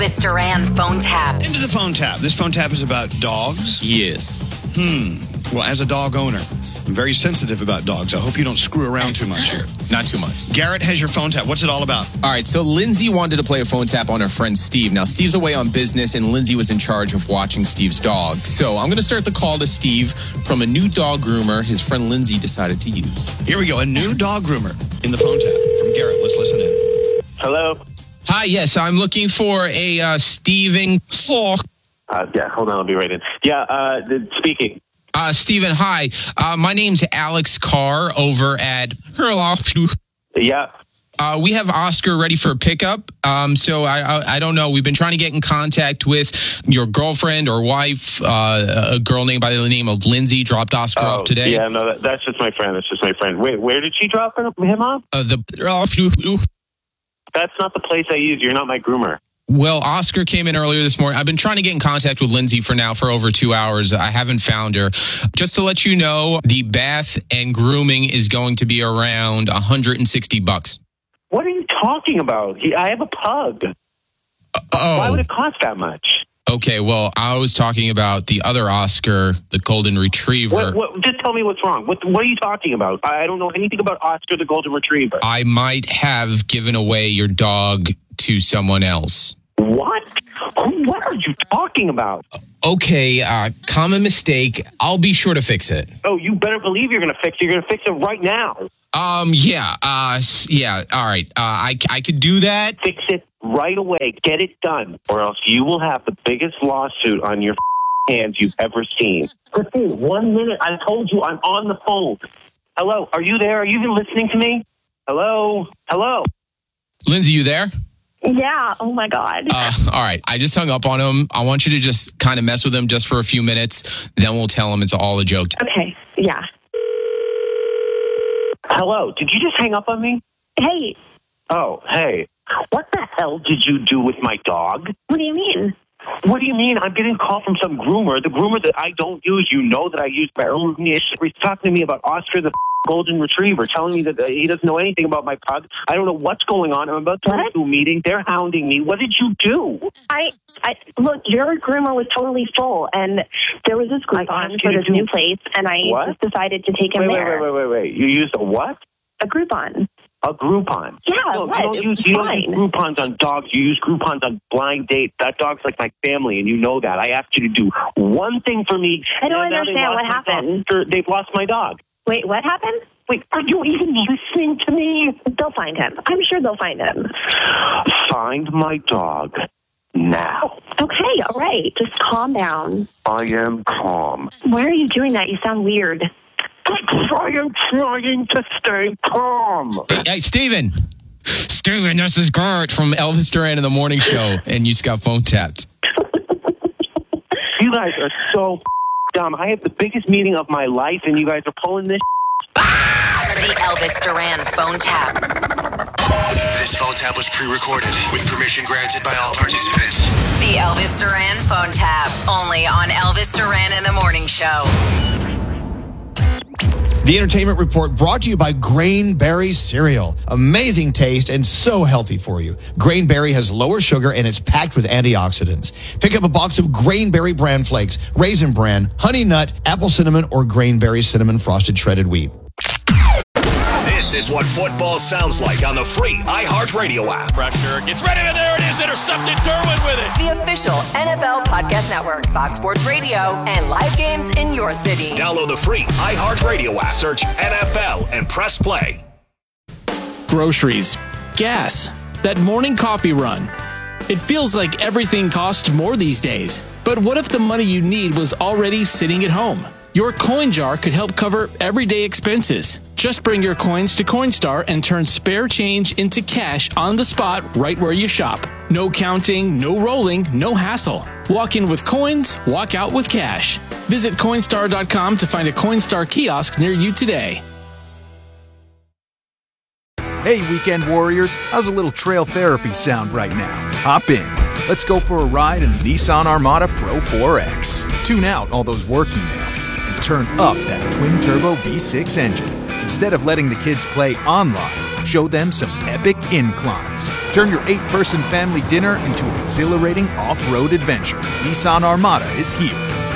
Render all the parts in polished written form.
Elvis Duran phone tap. Into the phone tap. This phone tap is about dogs. Yes. Well, as a dog owner, I'm very sensitive about dogs. I hope you don't screw around too much here. Not too much. Garrett has your phone tap. What's it all about? All right, so Lindsay wanted to play a phone tap on her friend Steve. Now, Steve's away on business, and Lindsay was in charge of watching Steve's dog. So I'm going to start the call to Steve from a new dog groomer his friend Lindsay decided to use. Here we go. A new dog groomer in the phone tap from Garrett. Let's listen in. Hello? Hi, yes, I'm looking for a Steven Slaw. Yeah, hold on, I'll be right in. Yeah, speaking. Steven, hi. My name's Alex Carr over at Yeah. We have Oscar ready for a pickup. So I don't know. We've been trying to get in contact with your girlfriend or wife, a girl named by the name of Lindsay. Dropped Oscar off today. Yeah, no, that's just my friend. That's just my friend. Wait, where did she drop him off? That's not the place I use. You're not my groomer. Well, Oscar came in earlier this morning. I've been trying to get in contact with Lindsay for over 2 hours. I haven't found her. Just to let you know, the bath and grooming is going to be around $160. What are you talking about? I have a pug. Why would it cost that much? Okay, well, I was talking about the other Oscar, the golden retriever. Just tell me what's wrong. What are you talking about? I don't know anything about Oscar the golden retriever. I might have given away your dog to someone else. What? What are you talking about? Okay, common mistake. I'll be sure to fix it. Oh, you better believe you're going to fix it. You're going to fix it right now. Yeah, all right. I could do that. Fix it right away. Get it done, or else you will have the biggest lawsuit on your hands you've ever seen. Christine, 1 minute. I told you I'm on the phone. Hello, are you there? Are you even listening to me? Hello? Lindsay, you there? Yeah. Oh, my God. All right. I just hung up on him. I want you to just kind of mess with him just for a few minutes. Then we'll tell him it's all a joke. Okay. Yeah. Hello? Did you just hang up on me? Hey. Oh, hey. What the hell did you do with my dog? What do you mean? What do you mean? I'm getting a call from some groomer. The groomer that I don't use, you know that I use my own. He's talking to me about Oscar the golden retriever, telling me that he doesn't know anything about my pug. I don't know what's going on. I'm about to go to a meeting. They're hounding me. What did you do? I look, your groomer was totally full, and there was this Groupon for this new place, and I just decided to take him there. Wait. You used a what? A Groupon. A Groupon? Yeah, no, you don't use Groupons on dogs. You use Groupons on blind dates. That dog's like my family, and you know that. I asked you to do one thing for me. I don't understand what happened. They've lost my dog. Wait, what happened? Wait, are you even listening to me? They'll find him. I'm sure they'll find him. Find my dog now. Okay, all right. Just calm down. I am calm. Why are you doing that? You sound weird. I'm trying to stay calm. Hey, Steven, this is Garrett from Elvis Duran in the Morning Show, and you just got phone tapped. You guys are so dumb. I have the biggest meeting of my life, and you guys are pulling this. The Elvis Duran phone tap. This phone tap was pre-recorded with permission granted by all participants. The Elvis Duran phone tap. Only on Elvis Duran in the Morning Show. The Entertainment Report brought to you by Grainberry cereal. Amazing taste and so healthy for you. Grainberry has lower sugar and it's packed with antioxidants. Pick up a box of Grainberry bran flakes, Raisin Bran, Honey Nut, Apple Cinnamon, or Grainberry Cinnamon Frosted Shredded Wheat. This is what football sounds like on the free iHeartRadio app. Pressure gets ready, and there it is. Intercepted. Derwin with it. The official NFL Podcast Network, Fox Sports Radio, and live games in your city. Download the free iHeartRadio app. Search NFL and press play. Groceries, gas, that morning coffee run. It feels like everything costs more these days. But what if the money you need was already sitting at home? Your coin jar could help cover everyday expenses. Just bring your coins to Coinstar and turn spare change into cash on the spot right where you shop. No counting, no rolling, no hassle. Walk in with coins, walk out with cash. Visit Coinstar.com to find a Coinstar kiosk near you today. Hey, weekend warriors, how's a little trail therapy sound right now? Hop in. Let's go for a ride in the Nissan Armada Pro 4X. Tune out all those work emails and turn up that twin-turbo V6 engine. Instead of letting the kids play online, Show them some epic inclines. Turn your 8-person family dinner into an exhilarating off-road adventure. Nissan Armada is here.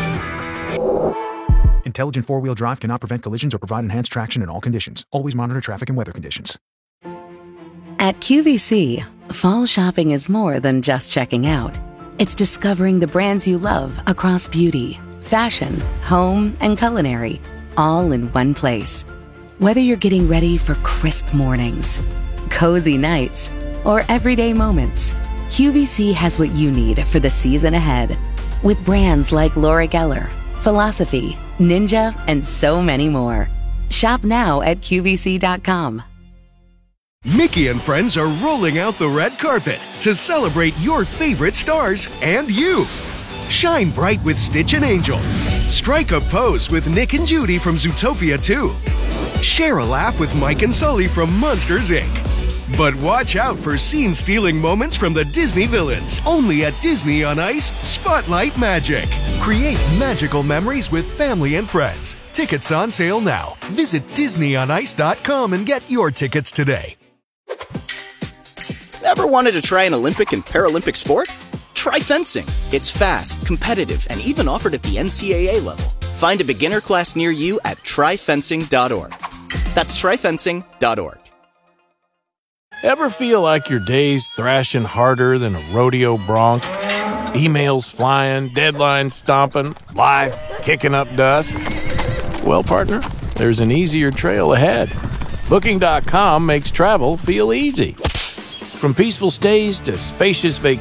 Intelligent four-wheel drive cannot prevent collisions or provide enhanced traction in all conditions. Always monitor traffic and weather conditions. At QVC, fall shopping is more than just checking out. It's discovering the brands you love across beauty, fashion, home, and culinary, all in one place. Whether you're getting ready for crisp mornings, cozy nights, or everyday moments, QVC has what you need for the season ahead. With brands like Laura Geller, Philosophy, Ninja, and so many more. Shop now at QVC.com. Mickey and friends are rolling out the red carpet to celebrate your favorite stars and you. Shine bright with Stitch and Angel. Strike a pose with Nick and Judy from Zootopia 2. Share a laugh with Mike and Sully from Monsters, Inc. But watch out for scene-stealing moments from the Disney villains. Only at Disney on Ice, Spotlight Magic. Create magical memories with family and friends. Tickets on sale now. Visit DisneyOnIce.com and get your tickets today. Ever wanted to try an Olympic and Paralympic sport? Try fencing. It's fast, competitive, and even offered at the NCAA level. Find a beginner class near you at tryfencing.org. That's tryfencing.org. Ever feel like your day's thrashing harder than a rodeo bronc? Emails flying, deadlines stomping, life kicking up dust? Well, partner, there's an easier trail ahead. Booking.com makes travel feel easy. From peaceful stays to spacious vacations,